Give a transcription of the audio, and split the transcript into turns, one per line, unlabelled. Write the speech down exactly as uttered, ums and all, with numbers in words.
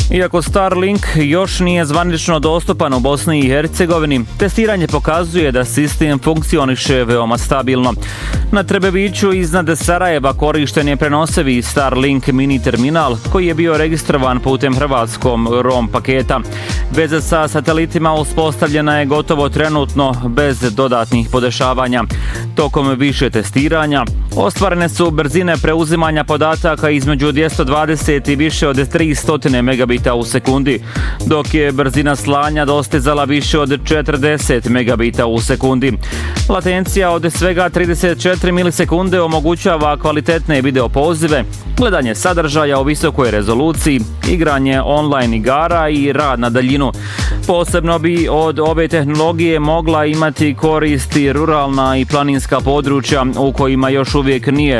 Iako Starlink još nije zvanično dostupan u Bosni i Hercegovini, testiranje pokazuje da sistem funkcioniše veoma stabilno. Na Trebeviću iznad Sarajeva korišten je prenosivi Starlink mini terminal koji je bio registrovan putem hrvatskom ROM paketa. Veza sa satelitima uspostavljena je gotovo trenutno bez dodatnih podešavanja. Tokom više testiranja ostvarene su brzine preuzimanja podataka između dvjesto dvadeset i više od tristo megabita u sekundi, dok je brzina slanja dostizala više od četrdeset megabita u sekundi. Latencija od svega trideset četiri milisekunde omogućava kvalitetne video pozive, gledanje sadržaja u visokoj rezoluciji, igranje online igara i rad na daljinu. Posebno bi od ove tehnologije mogla imati koristi ruralna i planinska područja u kojima još uvijek nije